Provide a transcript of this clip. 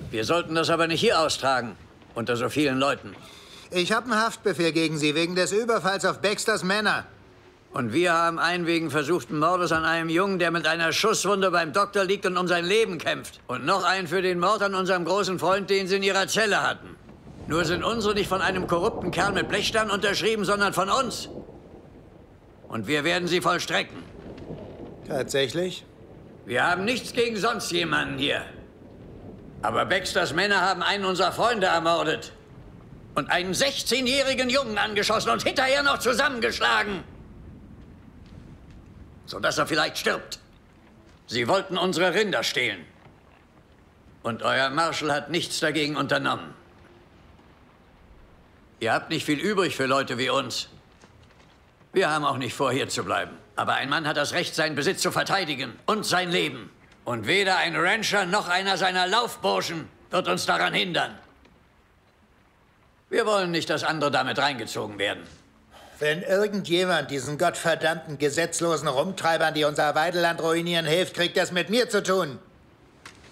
Wir sollten das aber nicht hier austragen, unter so vielen Leuten. Ich habe einen Haftbefehl gegen Sie wegen des Überfalls auf Baxters Männer. Und wir haben einen wegen versuchten Mordes an einem Jungen, der mit einer Schusswunde beim Doktor liegt und um sein Leben kämpft. Und noch einen für den Mord an unserem großen Freund, den Sie in Ihrer Zelle hatten. Nur sind unsere nicht von einem korrupten Kerl mit Blechstern unterschrieben, sondern von uns. Und wir werden sie vollstrecken. Tatsächlich? Wir haben nichts gegen sonst jemanden hier. Aber Baxters Männer haben einen unserer Freunde ermordet. Und einen 16-jährigen Jungen angeschossen und hinterher noch zusammengeschlagen. Sodass er vielleicht stirbt. Sie wollten unsere Rinder stehlen. Und euer Marshal hat nichts dagegen unternommen. Ihr habt nicht viel übrig für Leute wie uns. Wir haben auch nicht vor, hier zu bleiben. Aber ein Mann hat das Recht, seinen Besitz zu verteidigen. Und sein Leben. Und weder ein Rancher noch einer seiner Laufburschen wird uns daran hindern. Wir wollen nicht, dass andere damit reingezogen werden. Wenn irgendjemand diesen gottverdammten gesetzlosen Rumtreibern, die unser Weideland ruinieren, hilft, kriegt das mit mir zu tun.